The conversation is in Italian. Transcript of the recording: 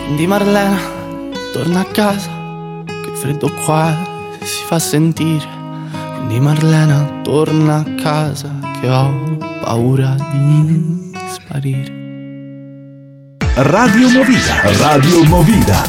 Quindi Marlena, torna a casa, che il freddo qua si fa sentire. Quindi Marlena, torna a casa, che ho paura di sparire. Radio Movida, Radio Movida.